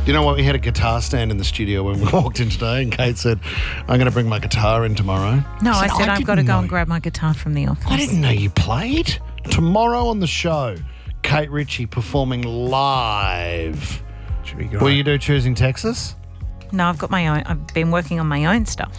You know what? We had a guitar stand in the studio when we walked in today, and Kate said, I'm going to bring my guitar in tomorrow. No, I said I've got to go know. and grab my guitar from the office. I didn't know you played. Tomorrow on the show, Kate Ritchie performing live. Should be great. Will you do Choosing Texas? No, I've got my own. I've been working on my own stuff.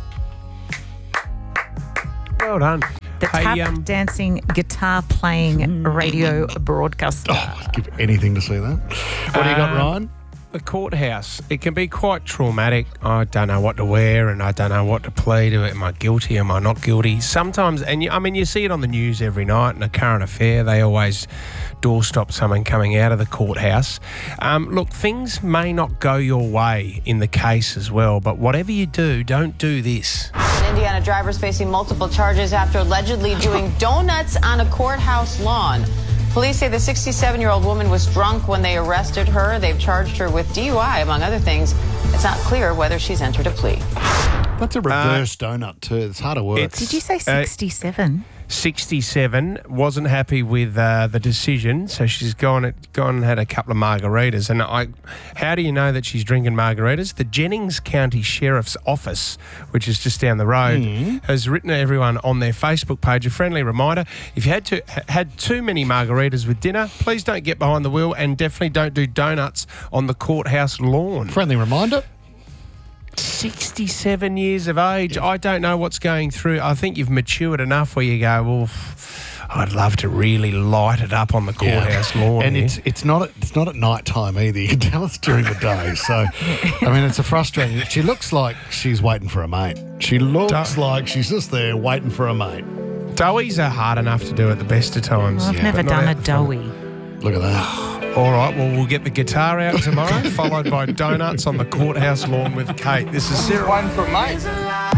Well done. The tap dancing, guitar playing radio broadcaster. Oh, I'd give anything to see that. What do you got, Ryan? The courthouse, it can be quite traumatic. I don't know what to wear and I don't know what to plead. Am I guilty? Am I not guilty? Sometimes, and you see it on the news every night in a current affair. They always doorstop someone coming out of the courthouse. Look, things may not go your way in the case as well, but whatever you do, don't do this. An Indiana driver's facing multiple charges after allegedly doing donuts on a courthouse lawn. Police say the 67-year-old woman was drunk when they arrested her. They've charged her with DUI, among other things. It's not clear whether she's entered a plea. That's a reverse donut too. It's hard to work. Did you say 67? 67, wasn't happy with the decision, so she's gone and had a couple of margaritas. And how do you know that she's drinking margaritas? The Jennings County Sheriff's Office, which is just down the road, has written to everyone on their Facebook page a friendly reminder: if you had too many margaritas with dinner, please don't get behind the wheel, and definitely don't do donuts on the courthouse lawn. Friendly reminder. 67 years of age. I don't know what's going through. I think you've matured enough where you go, well, I'd love to really light it up on the courthouse lawn. And here. it's not at night time either. You can tell it's during the day. So, I mean, it's a frustrating. She looks like she's waiting for a mate. She looks like she's just there waiting for a mate. Doughies are hard enough to do at the best of times. I've never but not done a out front. doughy. Look at that. All right, well, we'll get the guitar out tomorrow, followed by donuts on the courthouse lawn with Kate. This is Sarah. One for mate.